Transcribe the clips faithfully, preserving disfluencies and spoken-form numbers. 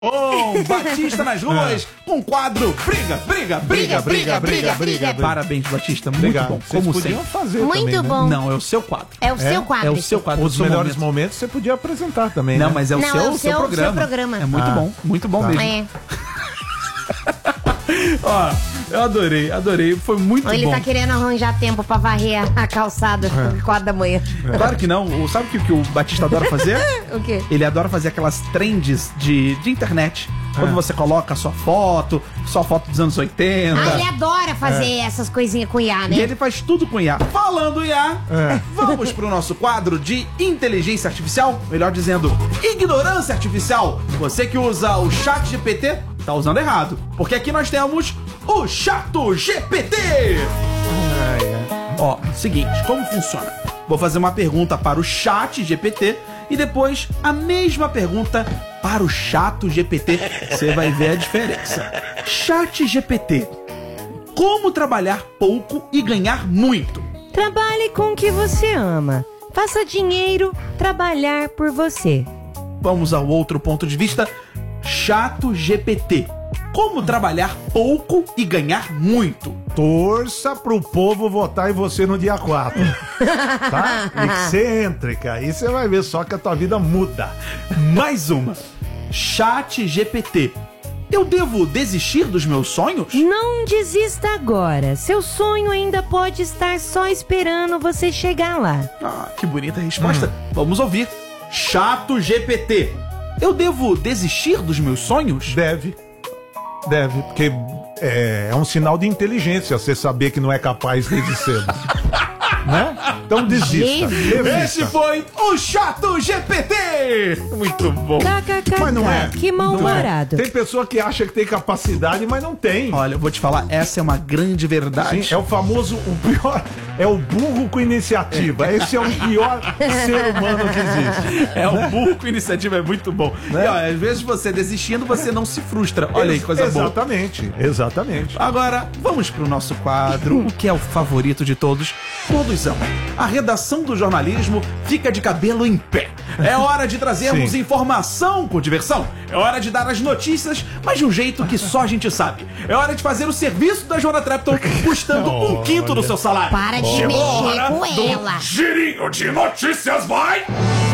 Oh, Batista nas ruas, com o quadro Briga, Briga, Briga, Briga, Briga, Briga. Parabéns, Batista, muito Obrigado. bom. Vocês Como podiam sempre. fazer Muito também, bom. né? Não, é o seu quadro. É o seu quadro. É o seu quadro. Os o seu melhores momento. momentos você podia apresentar também, Não, né? mas é o Não, seu, é o seu, seu- programa. seu programa. É muito Ah, bom, muito bom tá. mesmo. É. Ó, eu adorei, adorei, foi muito Ou ele bom. tá querendo arranjar tempo pra varrer a calçada às quatro da manhã. Claro que não, o- sabe o que, que o Batista adora fazer? O quê? Ele adora fazer aquelas trends de, de internet. Quando você coloca a sua foto, sua foto dos anos oitenta. Ah, ele adora fazer essas coisinhas com I A, né? E ele faz tudo com I A. Falando em I A, É. vamos pro nosso quadro de inteligência artificial, melhor dizendo, ignorância artificial. Você que usa o chat G P T, tá usando errado. Porque aqui nós temos o Chato G P T. Ó, seguinte, como funciona? Vou fazer uma pergunta para o chat G P T e depois a mesma pergunta para o Chato G P T. Você vai ver a diferença. Chat G P T. Como trabalhar pouco e ganhar muito? Trabalhe com o que você ama. Faça dinheiro trabalhar por você. Vamos ao outro ponto de vista. Chato G P T. Como trabalhar pouco e ganhar muito? Torça pro povo votar em você no dia quatro. Tá? Excêntrica. Aí você vai ver só que a tua vida muda. Mais uma. Chat G P T. Eu devo desistir dos meus sonhos? Não desista agora. Seu sonho ainda pode estar só esperando você chegar lá. Ah, que bonita resposta. Vamos ouvir. Chato G P T. Eu devo desistir dos meus sonhos? Deve. Deve, porque é, é um sinal de inteligência você saber que não é capaz desde cedo. Né? Então desista. Esse desista. foi o Chato G P T. Muito bom. Mas não é. Que Não é. mal-humorado. Tem pessoa que acha que tem capacidade, mas não tem. Olha, eu vou te falar, essa é uma grande verdade. Sim, é o famoso, o pior, é o burro com iniciativa. Esse é o pior ser humano que existe. É o burro com iniciativa, é muito bom. Né? E ó, às vezes você desistindo, você não se frustra. Olha aí, coisa boa. Exatamente, exatamente. Agora, vamos pro nosso quadro, o que é o favorito de todos. Todos amam. A redação do jornalismo fica de cabelo em pé. É hora de trazermos Sim. informação com diversão. É hora de dar as notícias, mas de um jeito que só a gente sabe. É hora de fazer o serviço da Joana Trepton custando um quinto do seu salário. Para de Chegou a mexer hora com do ela. Girinho de notícias, vai!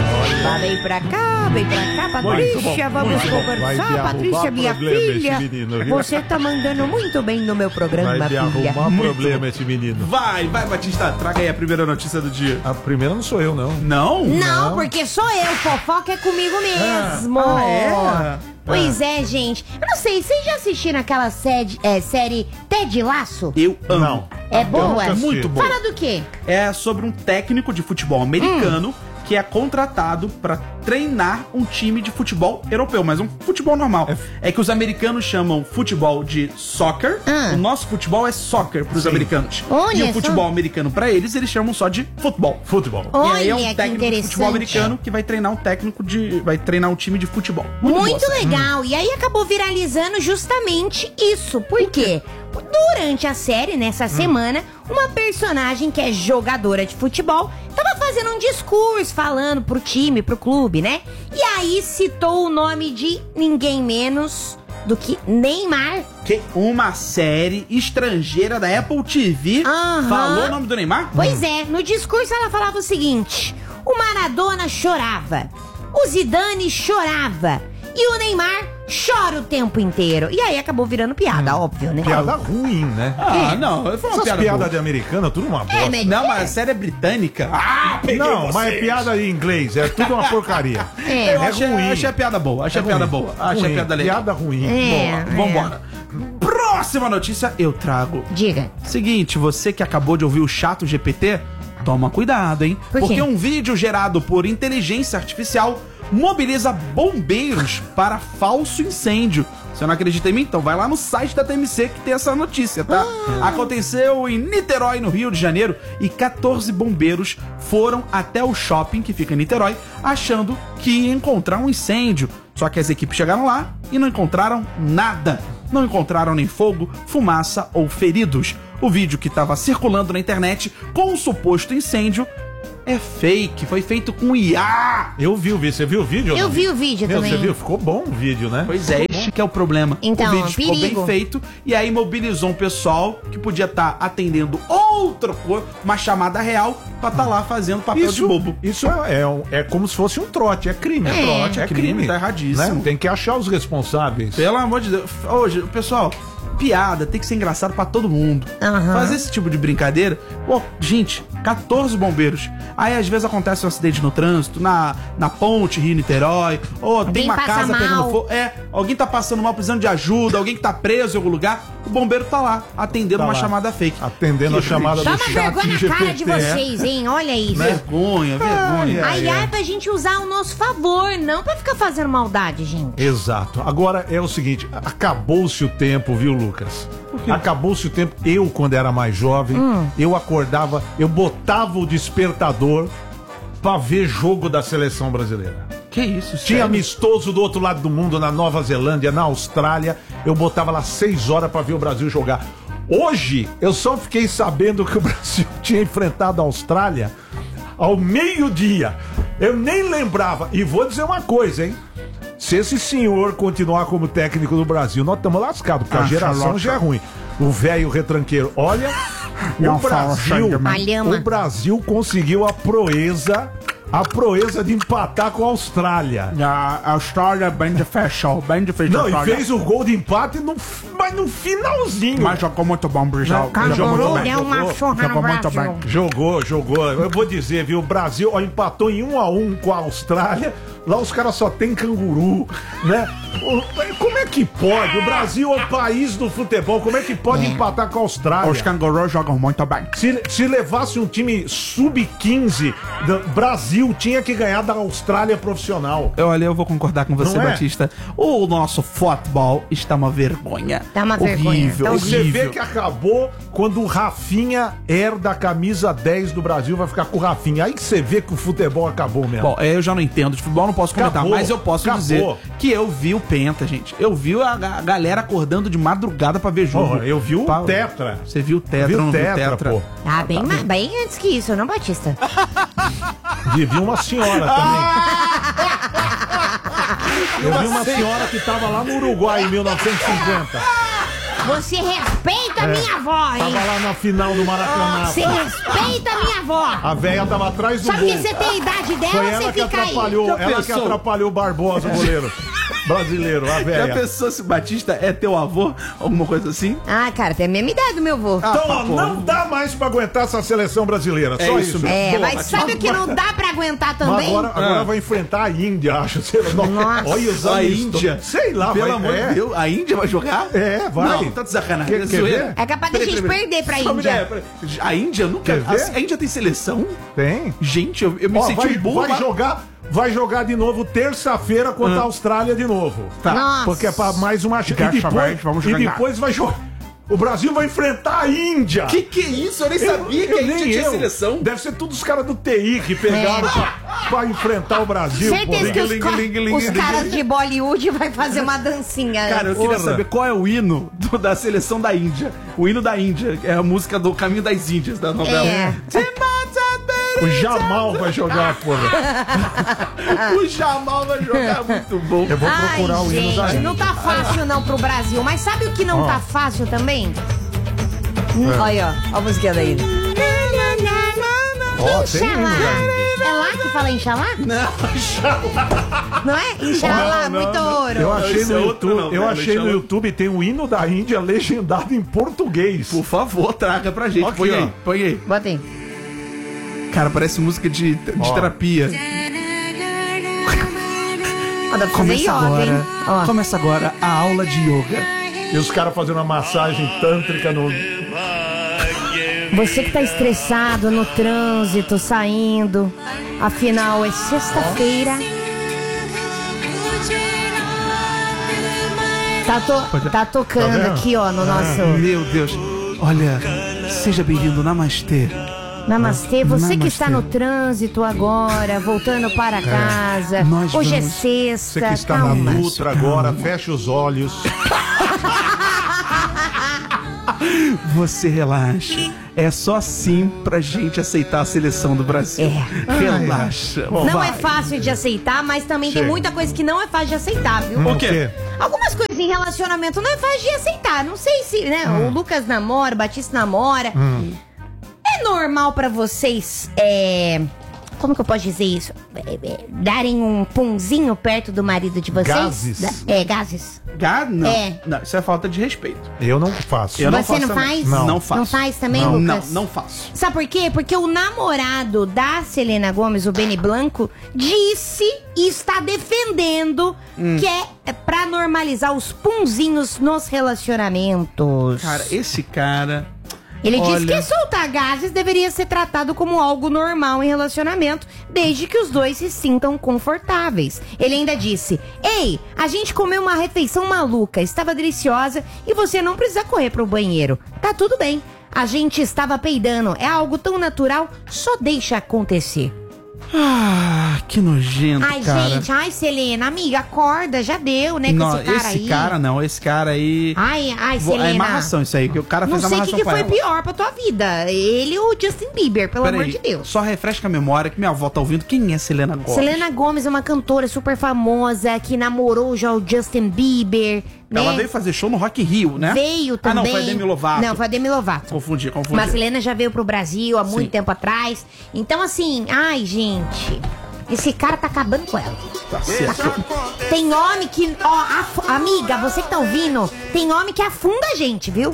Lá, vem pra cá, vem pra cá, Patrícia, bom, vamos muito bom. Vai conversar. me Patrícia, arrumar minha problema esse filha, menino, viu? você tá mandando muito bem no meu programa, Vai me filha. arrumar Muito problema esse menino. Vai, vai, Batista, traga aí a primeira notícia do dia. A primeira não sou eu, não. Não? Não, porque sou eu, fofoca é comigo mesmo. Ah, é? Pois é, gente. Eu não sei, vocês já assistiram aquela sede- é, série Ted Laço? Eu amo. Não. É Eu boa? nunca assisti. Muito boa. Fala do quê? É sobre um técnico de futebol americano que é contratado pra treinar um time de futebol europeu, mas um futebol normal. É, que os americanos chamam futebol de soccer, Ah. o nosso futebol é soccer pros americanos. Olha e só. o futebol americano pra eles, eles chamam só de futebol. Futebol. e aí é Olha um que técnico de futebol interessante. americano que vai treinar um técnico de. vai treinar um time de futebol. Muito, boa essa. legal. E aí acabou viralizando justamente isso. Por quê? Durante a série, nessa semana, uma personagem que é jogadora de futebol tava fazendo um discurso falando pro time, pro clube, né? E aí citou o nome de ninguém menos do que Neymar. Que uma série estrangeira da Apple T V Aham. falou o nome do Neymar? Pois é, no discurso ela falava o seguinte: o Maradona chorava, o Zidane chorava e o Neymar chora o tempo inteiro. E aí acabou virando piada, óbvio, né? Piada ruim, né? Ah, não, foi uma Essas piada piadas boa. de americana, tudo uma bosta. É, mas- Não, mas a série é britânica. Ah, peguei Não, vocês. mas é piada em inglês, é tudo uma porcaria. É. Eu É achei, ruim. achei a piada boa, achei É a piada ruim. boa. Achei Ruim, a piada legal. Piada ruim. É. Boa, vambora. Próxima notícia eu trago. Diga. Seguinte, você que acabou de ouvir o Chato G P T, toma cuidado, hein? Por quê? Porque um vídeo gerado por inteligência artificial mobiliza bombeiros para falso incêndio. Você não acredita em mim? Então vai lá no site da T M C que tem essa notícia, tá? Ah. Aconteceu em Niterói, no Rio de Janeiro, e quatorze bombeiros foram até o shopping que fica em Niterói, achando que ia encontrar um incêndio. Só que as equipes chegaram lá e não encontraram nada. Não encontraram nem fogo, fumaça ou feridos. O vídeo que estava circulando na internet com um suposto incêndio é fake, foi feito com I A. Eu vi o vídeo, você viu o vídeo? ou Eu não? vi o vídeo Meu, também. Você viu? Ficou bom o vídeo, né? Pois é, este que é o problema. Então, o vídeo ficou perigo. bem feito e aí mobilizou um pessoal que podia estar atendendo outra coisa, uma chamada real, pra estar lá fazendo papel de bobo. Isso é, é, um- é como se fosse um trote, é crime. É. Trote, é crime, tá erradíssimo. Né? Tem que achar os responsáveis. Pelo amor de Deus. Hoje, pessoal, piada tem que ser engraçado pra todo mundo. Aham. Fazer esse tipo de brincadeira. Pô, gente, quatorze bombeiros. Aí às vezes acontece um acidente no trânsito, na, na ponte Rio-Niterói. Ou tem Alguém uma passa casa mal. pegando fogo. É, alguém tá passando mal, precisando de ajuda, alguém que tá preso em algum lugar. O bombeiro tá lá, atendendo Tá uma lá, chamada fake. atendendo a chamada do Toma chat vergonha na cara de G P T. vocês, hein? Olha isso. Vergonha, vergonha. Ai, A I A é pra gente usar ao nosso favor, não pra ficar fazendo maldade, gente. Exato. Agora é o seguinte, acabou-se o tempo, viu, Lucas? Acabou-se o tempo. Eu, quando era mais jovem, Hum. eu acordava, eu botava o despertador pra ver jogo da seleção brasileira. Que isso, Tinha sério? amistoso do outro lado do mundo, na Nova Zelândia, na Austrália. Eu botava lá seis horas pra ver o Brasil jogar. Hoje, eu só fiquei sabendo que o Brasil tinha enfrentado a Austrália ao meio-dia. Eu nem lembrava. E vou dizer uma coisa, hein? Se esse senhor continuar como técnico do Brasil, nós estamos lascados, porque a Ah, geração Charlotte. já é ruim. O velho retranqueiro. Olha, Não o fala Brasil, sangue, mas- Alhama. o Brasil conseguiu a proeza, a proeza de empatar com a Austrália. A Austrália bem de fechou, bem de fechou. Não, e fez o gol de empate, no, mas no finalzinho. Mas jogou muito bom, Brijal. Não, Jogou muito jogou bem. bem. Deu uma jogou, surra jogou no muito Brasil. bem. Jogou, jogou. Eu vou dizer, viu? O Brasil ó, empatou em um a um com a Austrália. Lá os caras só tem canguru, né? O- Como é que pode? O Brasil é o país do futebol. Como é que pode empatar com a Austrália? Os cangurus jogam muito bem. Se, se levasse um time sub quinze, do Brasil tinha que ganhar da Austrália profissional. Eu, olha, eu vou concordar com você, Não é? Batista. O nosso futebol está uma vergonha. Tá uma vergonha. Horrível, Tá Você horrível. vê que acabou quando o Rafinha herda a camisa dez do Brasil, vai ficar com o Rafinha. Aí que você vê que o futebol acabou mesmo. Bom, eu já não entendo de futebol, não posso comentar, Acabou, mas eu posso acabou. dizer que eu vi o Penta, gente. Eu vi a, ga- galera acordando de madrugada pra ver jogo. Porra, eu vi o Pa- Tetra. Você viu o Tetra, Viu não o viu o Tetra, Tetra? pô. Ah, bem, ma- bem antes que isso, não, Batista? E vi uma senhora também. Eu vi uma senhora que tava lá no Uruguai em mil novecentos e cinquenta. Você respeita a minha avó, hein? Tava lá na final do Maracanã. Você respeita a minha avó. A véia tava atrás do Só gol. porque você tem a idade dela, Foi você ela que fica aí. atrapalhou, Já ela que pensou? atrapalhou o Barbosa, o goleiro brasileiro, a Já véia. pensou se Batista é teu avô? Alguma coisa assim? Ah, cara, tem a mesma idade do meu avô. Então, ó, pô. não dá mais pra aguentar essa seleção brasileira. É Só isso isso. mesmo. É, Boa, mas Batista. sabe o que não dá pra aguentar Mas também? agora, agora Ah. vai enfrentar a Índia, acho. Sei lá, Nossa. olha os A amistos- Índia. Sei lá, Pelo vai, amor é. de Deus, a Índia vai jogar? É, vai. Não, tá de sacanagem. Quer- é quer zoeira. ver? É capaz da Peraí, gente peraí, perder pra Só me Índia. ideia, peraí. A Índia nunca. Quer ver? A, a Índia tem seleção? Tem. Gente, eu, eu me Ó, senti vai, um burro. vai lá. jogar, vai jogar de novo terça-feira contra Ah. a Austrália de novo. Tá. Nossa. Porque é pra mais uma chance. E Dessa depois, vez vamos e ganhar. depois vai jogar. O Brasil vai enfrentar a Índia. Que que é isso? Eu nem Eu- sabia que eu a Índia nem tinha eu. seleção. Deve ser todos os caras do T I que pegaram É. pra, pra enfrentar o Brasil. Certeza pô. que os, Ling, ca- ling, ling, os ling, caras ling. de Bollywood vai fazer uma dancinha. Cara, eu queria Porra. saber qual é o hino do- da seleção da Índia. O hino da Índia. É a música do Caminho das Índias, da novela. É. O Jamal vai jogar, porra. O Jamal vai jogar muito bom. Eu vou Ai, procurar o hino da gente, Índia. não tá fácil não pro Brasil. Mas sabe o que não Ó. tá fácil também? Hum, Olha, ó, ó a musiquinha da Índia. Ó, tem hino da Índia. É lá que fala Inxalá? Não, Não é? Inxalá, Não, não, muito não. ouro. Eu achei esse no é outro YouTube, não, eu velho, achei esse é no outro. YouTube tem o hino da Índia legendado em português. por favor, traga pra gente. Aqui, põe ó. aí, põe aí. Bota aí. Cara, parece música de, de Ó. terapia. Ó, dá pra fazer Começa yoga, agora. hein? Ó. Começa agora a aula de yoga. E os caras fazendo uma massagem tântrica no. Você que tá estressado no trânsito, saindo. Afinal, é sexta-feira. Tá, to- tá tocando Tá vendo? aqui, ó, no nosso Meu Deus. Olha, seja bem-vindo, Namastê. Namastê. Você que Namastê. está no trânsito agora, voltando para casa. Nós Hoje é vamos- sexta. Você que está calma. na Dutra agora, fecha os olhos. Você relaxa. É só assim pra gente aceitar a seleção do Brasil. É. Relaxa. Bom, Não vai. é fácil de aceitar, mas também Chega. tem muita coisa que não é fácil de aceitar, viu? Hum, O quê? Algumas coisas em relacionamento não é fácil de aceitar. Não sei se, né? O Lucas namora, o Batista namora. É normal pra vocês, é... Como que eu posso dizer isso? É, é, darem um punzinho perto do marido de vocês? Gases? Da- é, gases. Gado? Não. É. Não, isso é falta de respeito. Eu não faço. Eu não Você faço não também. faz? Não, não faço. Não faz também, Não, Lucas? não, não faço. Sabe por quê? Porque o namorado da Selena Gomez, o Benny Blanco, disse e está defendendo Hum. que é pra normalizar os punzinhos nos relacionamentos. Cara, esse cara... Ele olha... disse que soltar gases deveria ser tratado como algo normal em relacionamento, desde que os dois se sintam confortáveis. Ele ainda disse: ei, a gente comeu uma refeição maluca, estava deliciosa e você não precisa correr pro banheiro. Tá tudo bem. A gente estava peidando, é algo tão natural, só deixa acontecer. Ah, que nojento, Ai, cara. gente, ai, Selena, amiga, acorda, já deu, né, com Não, esse cara esse aí. cara não, esse cara aí... Ai, ai, Vou- Selena. É amarração isso aí, que o cara Não fez sei o que, amarração que pra foi ela. pior pra tua vida, ele ou o Justin Bieber, pelo Peraí, amor de Deus. só refresca a memória que minha avó tá ouvindo. Quem é Selena Gomez? Selena Gomez é uma cantora super famosa que namorou já o Justin Bieber, né? Ela veio fazer show no Rock in Rio, né? Veio Ah, também. não, foi a Demi Lovato. Não, foi a Demi Lovato. Confundi, confundi. Mas a Selena já veio pro Brasil há muito Sim. tempo atrás. Então, assim, ai, gente, esse cara tá acabando com ela. Tá certo. Tem homem que, ó, af- amiga, você que tá ouvindo, tem homem que afunda a gente, viu?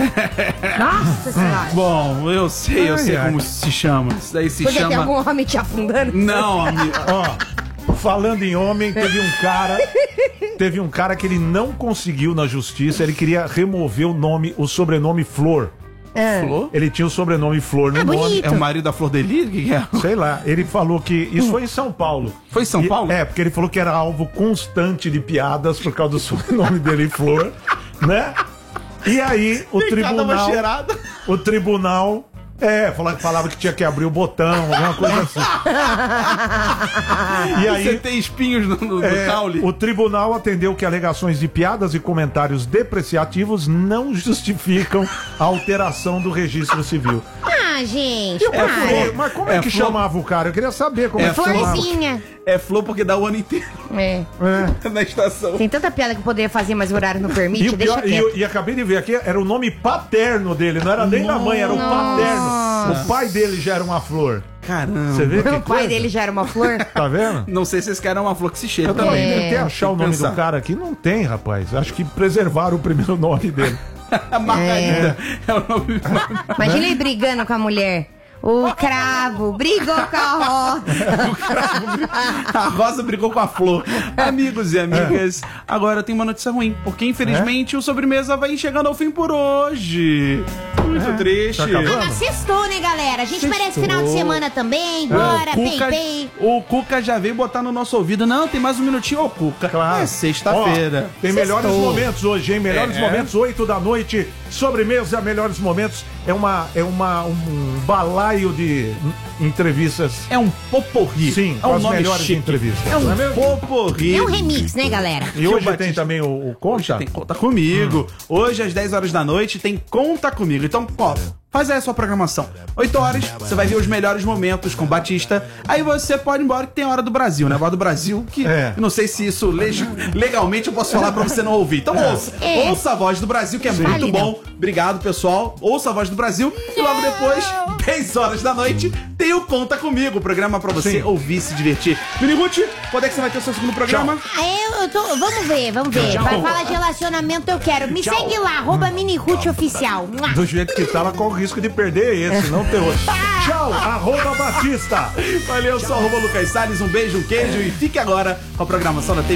É. Nossa senhora. Bom, eu sei, eu Ai, sei ai. como se chama. Isso daí se Porque tem chama... algum homem te afundando? Não, amigo. Ó, falando em homem, teve um cara. Teve um cara que ele não conseguiu na justiça, ele queria remover o nome, o sobrenome Flor. Ah. Flor? Ele tinha o sobrenome Flor no Ah, nome. bonito. É o marido da Flor Deli? O que que é? Sei lá, ele falou que. Isso foi em São Paulo. Foi em São E- Paulo? É, porque ele falou que era alvo constante de piadas por causa do sobrenome dele, Flor, né? E aí, o Tem cada uma tribunal. cheirada. O tribunal. É, falava, falava que tinha que abrir o botão, alguma coisa assim. E Você aí. tem espinhos no, no, no É, caule? o tribunal atendeu que alegações de piadas e comentários depreciativos não justificam a alteração do registro civil. Ah, gente, Eu para. procurei, mas como é, É que flor- chamava o cara? Eu queria saber como é, É que chamava. Florzinha. É Flor porque dá o ano inteiro É. É. na estação. Tem tanta piada que eu poderia fazer, mas o horário não permite, E, o deixa pior- e, quieto. eu- e acabei de ver aqui, era o nome paterno dele, não era nem da mãe, era o paterno. O pai dele já era uma flor. Caramba. Você vê que O pai coisa? dele já era uma flor? Tá vendo? Não sei se esse cara é uma flor que se cheira Eu também também. tentei achar o Tem que nome pensar. do cara aqui, não tem, rapaz. Acho que preservaram o primeiro nome dele. A Margarida é. o nome. Imagina ele brigando com a mulher. O cravo brigou com a rosa. A Rosa brigou com a Flor. Amigos e amigas, agora tem uma notícia ruim, porque infelizmente o Sobremesa vai chegando ao fim por hoje. Muito triste. Tá acabando? Mas sextou, né, galera? A gente Sextou. merece final de semana também. Bora, o, pei, Cuca, pei. o Cuca já veio botar no nosso ouvido. Não, tem mais um minutinho, ô Cuca. Claro. É sexta-feira. Ó, tem melhores Sextou. momentos hoje, hein? Melhores É. momentos, oito da noite. Sobremesa, melhores momentos. É uma, é uma, um balaio de entrevistas. É um poporri. Sim, é com um as nome melhores chique. entrevistas. É um Não é mesmo? poporri. É um remix, né, galera? E hoje Batista- tem também o, o Conta? Tem Conta Comigo. Hoje, às dez horas da noite, tem Conta Comigo. Então, ó, faz aí a sua programação. oito horas, você vai ver os melhores momentos com Batista. Aí você pode ir embora que tem a Hora do Brasil, né? A Hora do Brasil, que É. eu não sei se isso leg- legalmente eu posso falar pra você não ouvir. Então ouça. É. Ouça a Voz do Brasil, que é muito Válida. bom. Obrigado, pessoal. Ouça a Voz do Brasil. E logo depois, dez horas da noite, tem o Conta Comigo. O programa pra você Sim. ouvir e se divertir. Mini Ruth, quando é que você vai ter o seu segundo programa? Ah, Eu, eu tô. Vamos ver, vamos ver. Tchau. Vai falar de relacionamento, eu quero. Me segue lá, arroba Minirute Oficial. Mua. Do jeito que tá, ela corre o risco de perder esse, não ter outro. Tchau, arroba Batista. Valeu, sou arroba Lucas Salles. Um beijo, um queijo e fique agora com a programação da T V